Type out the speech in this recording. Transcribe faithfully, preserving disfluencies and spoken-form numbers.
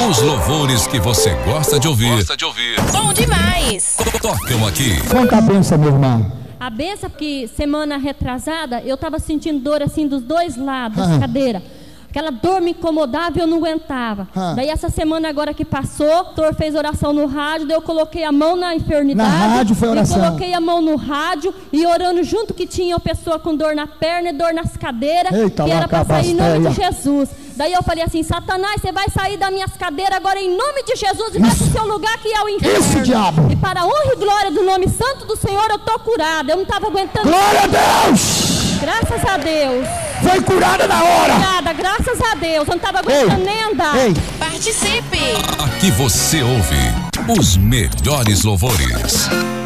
Os louvores que você gosta de ouvir. Gosta de ouvir. Bom demais. Tocam aqui. Conta a benção, meu irmão. A benção, porque semana retrasada eu tava sentindo dor assim dos dois lados Ah. da cadeira. Aquela dor me incomodava e eu não aguentava. Ah. Daí essa semana agora que passou, o doutor fez oração no rádio, daí eu coloquei a mão na enfermidade. Na rádio foi oração. E coloquei a mão no rádio e orando junto que tinha uma pessoa com dor na perna e dor nas cadeiras. Eita, que era para sair em nome de lacabasteia. Jesus. Daí eu falei assim, Satanás, você vai sair das minhas cadeiras agora em nome de Jesus e vai pro seu lugar que é o inferno. Isso, diabo. E para a honra e glória do nome santo do Senhor, eu tô curada. Eu não estava aguentando. Glória a Deus! Graças a Deus. Foi curada na hora! Curada, graças a Deus. Eu não estava aguentando Ei, nem andar. Ei, Participe. Aqui você ouve os melhores louvores.